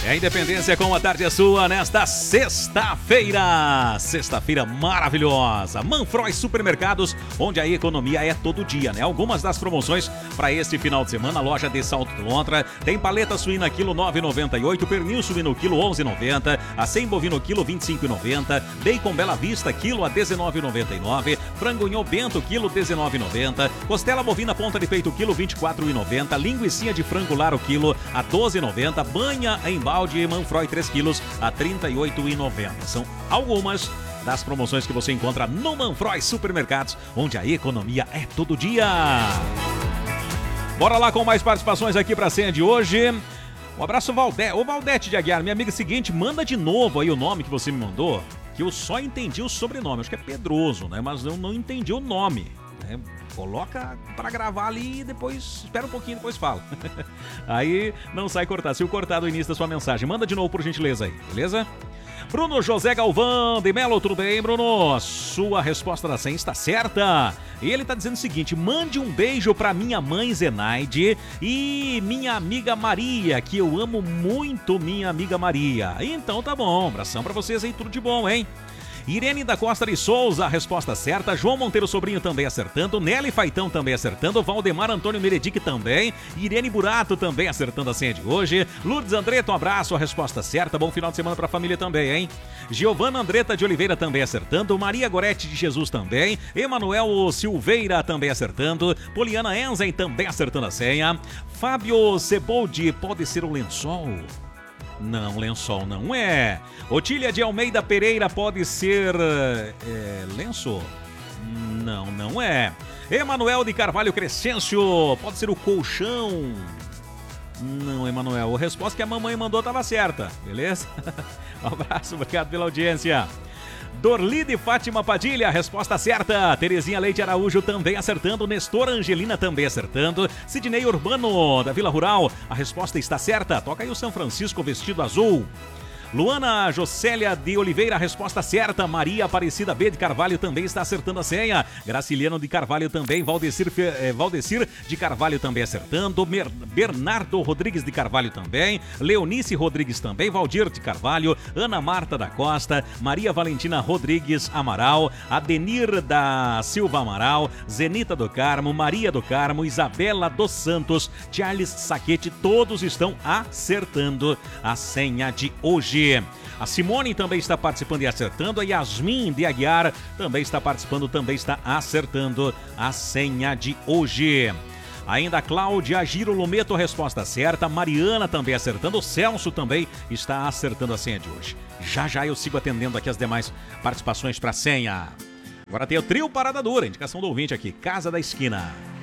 É a Independência com a tarde é sua nesta sexta-feira. Sexta-feira maravilhosa. Manfroy Supermercados, onde a economia é todo dia, né? Algumas das promoções para este final de semana. Loja de Salto de Lontra. Tem paleta suína quilo 9,98. Pernil suíno quilo 11,90. Acém bovino quilo 25,90. Bacon Bela Vista quilo a 19,99. Frango Bento quilo 19,90. Costela bovina ponta de peito quilo 24,90. Linguicinha de frango Laro quilo a 12,90. Banha em balde Manfroy 3 quilos a 38,90. São algumas das promoções que você encontra no Manfroy Supermercados, onde a economia é todo dia. Bora lá com mais participações aqui para a senha de hoje. Um abraço, Valdete. Ô, Valdete de Aguiar, minha amiga, seguinte, manda de novo aí o nome que você me mandou, que eu só entendi o sobrenome. Acho que é Pedroso, né? Mas eu não entendi o nome. Coloca pra gravar ali e depois, espera um pouquinho, depois fala. Aí não sai cortado. Se eu cortar do início da sua mensagem, manda de novo por gentileza aí, beleza? Bruno José Galvão de Melo, tudo bem, Bruno? Sua resposta da senha está certa. E ele tá dizendo o seguinte: mande um beijo pra minha mãe Zenaide e minha amiga Maria, que eu amo muito minha amiga Maria. Então tá bom, abração pra vocês aí, tudo de bom, hein? Irene da Costa de Souza, a resposta certa. João Monteiro Sobrinho também acertando. Nelly Faitão também acertando. Valdemar Antônio Meredic também. Irene Burato também acertando a senha de hoje. Lourdes Andretta, um abraço, a resposta certa. Bom final de semana pra família também, hein? Giovana Andretta de Oliveira também acertando. Maria Gorete de Jesus também. Emanuel Silveira também acertando. Poliana Enzen também acertando a senha. Fábio Ceboldi, pode ser o lençol? Não, lençol não é. Otília de Almeida Pereira, pode ser lenço? Não, não é. Emanuel de Carvalho Crescêncio, pode ser o colchão? Não, Emanuel. A resposta que a mamãe mandou estava certa, beleza? Um abraço, obrigado pela audiência. Dorli de Fátima Padilha, resposta certa. Terezinha Leite Araújo também acertando. Nestor Angelina também acertando. Sidney Urbano, da Vila Rural, a resposta está certa. Toca aí o São Francisco vestido azul. Luana Jocélia de Oliveira, a resposta certa. Maria Aparecida B de Carvalho também está acertando a senha. Graciliano de Carvalho também. Valdecir de Carvalho também acertando. Bernardo Rodrigues de Carvalho também. Leonice Rodrigues também. Valdir de Carvalho. Ana Marta da Costa. Maria Valentina Rodrigues Amaral. Adenir da Silva Amaral. Zenita do Carmo. Maria do Carmo. Isabela dos Santos. Charles Saquete. Todos estão acertando a senha de hoje. A Simone também está participando e acertando. A Yasmin de Aguiar também está participando, também está acertando a senha de hoje. Ainda a Cláudia Giro Lumeto, resposta certa. Mariana também acertando. O Celso também está acertando a senha de hoje. Já já eu sigo atendendo aqui as demais participações para a senha. Agora tem o trio Parada Dura, indicação do ouvinte aqui, Casa da Esquina.